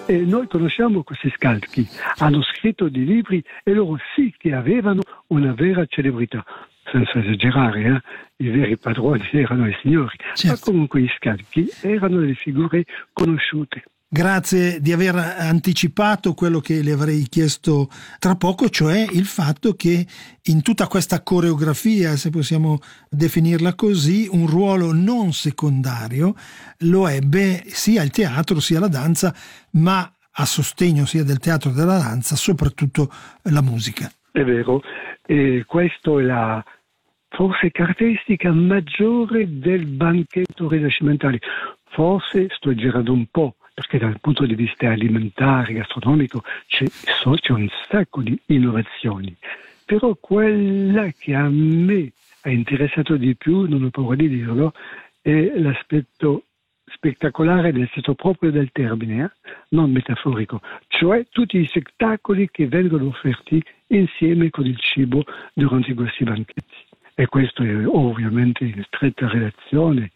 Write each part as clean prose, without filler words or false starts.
E noi conosciamo questi scalchi, hanno scritto dei libri e loro sì che avevano una vera celebrità. Senza esagerare, i veri padroni erano i signori, certo. Ma comunque gli scalchi erano delle figure conosciute. Grazie di aver anticipato quello che le avrei chiesto tra poco, cioè il fatto che in tutta questa coreografia, se possiamo definirla così, un ruolo non secondario lo ebbe sia il teatro sia la danza, ma a sostegno sia del teatro che della danza, soprattutto la musica. È vero, e questa è la forse caratteristica maggiore del banchetto rinascimentale. Forse sto esagerando un po', perché dal punto di vista alimentare, gastronomico, c'è un sacco di innovazioni. Però quella che a me ha interessato di più, non ho paura di dirlo, è l'aspetto spettacolare nel senso proprio del termine, non metaforico, cioè tutti i spettacoli che vengono offerti insieme con il cibo durante questi banchetti. E questo è ovviamente in stretta relazione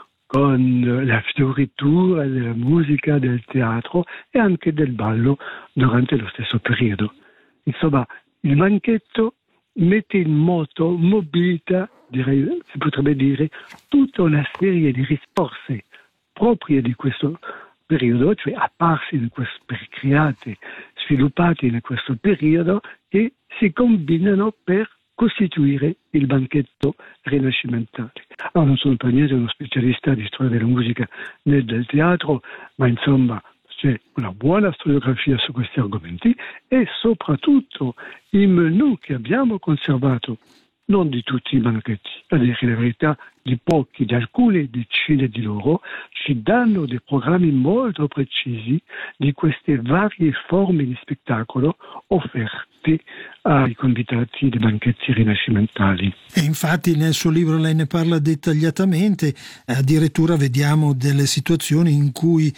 con la fioritura della musica, del teatro e anche del ballo durante lo stesso periodo. Insomma, il banchetto mette in moto, mobilita, direi, si potrebbe dire, tutta una serie di risposte proprie di questo periodo, cioè apparsi create, sviluppate in questo periodo, che si combinano per costituire il banchetto rinascimentale. Non sono per niente uno specialista di storia della musica né del teatro, ma insomma c'è una buona storiografia su questi argomenti e soprattutto i menù che abbiamo conservato, non di tutti i banchetti, a dire la verità, di pochi, di alcune decine di loro, ci danno dei programmi molto precisi di queste varie forme di spettacolo offerte ai convitati dei banchetti rinascimentali. E infatti nel suo libro lei ne parla dettagliatamente, addirittura vediamo delle situazioni in cui